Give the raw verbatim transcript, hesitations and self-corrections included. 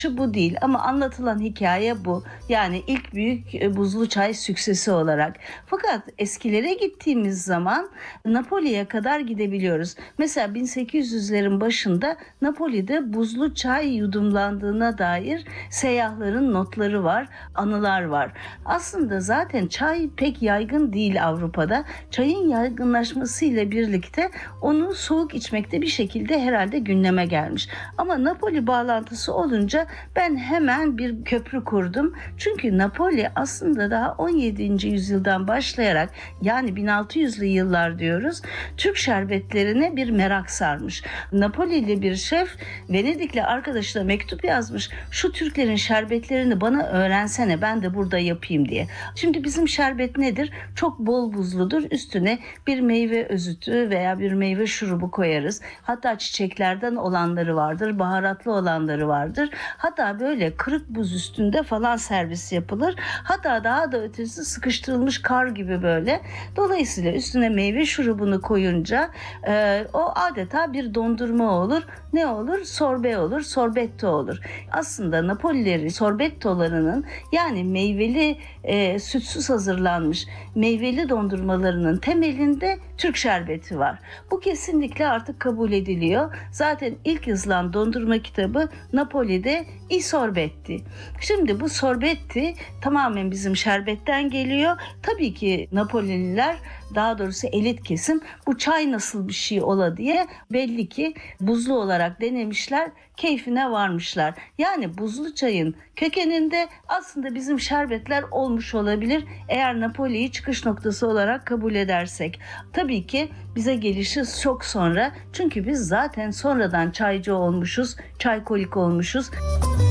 bu değil ama anlatılan hikaye bu. Yani ilk büyük e, buzlu çay süksesi olarak. Fakat eskilere gittiğimiz zaman Napoli'ye kadar gidebiliyoruz. Mesela bin sekiz yüzlerin başında Napoli'de buzlu çay yudumlandığına dair seyyahların notları var, anılar var. Aslında zaten çay pek yaygın değil Avrupa'da. Çayın yaygınlaşmasıyla birlikte onu soğuk içmekte bir şekilde herhalde gündeme gelmiş. Ama Napoli bağlantısı olunca ben hemen bir köprü kurdum. Çünkü Napoli aslında daha on yedinci yüzyıldan başlayarak, yani bin altı yüzlü yıllar diyoruz, Türk şerbetlerine bir merak sarmış. Napoli'li bir şef Venedikli arkadaşına mektup yazmış. Şu Türklerin şerbetlerini bana öğrensene, ben de burada yapayım diye. Şimdi bizim şerbet nedir? Çok bol buzludur. Üstüne bir meyve özütü veya bir meyve şurubu koyarız. Hatta çiçeklerden olanları vardır, baharatlı olanları vardır. Hatta böyle kırık buz üstünde falan servis yapılır. Hatta daha da ötesi sıkıştırılmış kar gibi böyle. Dolayısıyla üstüne meyve şurubunu koyunca e, o adeta bir dondurma olur. Ne olur? Sorbe olur, sorbetto olur. Aslında Napolileri sorbettolarının, yani meyveli e, sütsüz hazırlanmış meyveli dondurmalarının temelinde Türk şerbeti var. Bu kesinlikle artık kabul ediliyor. Zaten ilk yazılan dondurma kitabı Napoli'de I Sorbetti. Şimdi bu sorbetti tamamen bizim şerbetten geliyor. Tabii ki Napolililer, daha doğrusu elit kesim, bu çay nasıl bir şey ola diye belli ki buzlu olarak denemişler, keyfine varmışlar. Yani buzlu çayın kökeninde aslında bizim şerbetler olmuş olabilir eğer Napoli'yi çıkış noktası olarak kabul edersek. Tabii ki bize gelişi çok sonra, çünkü biz zaten sonradan çaycı olmuşuz, çaykolik olmuşuz.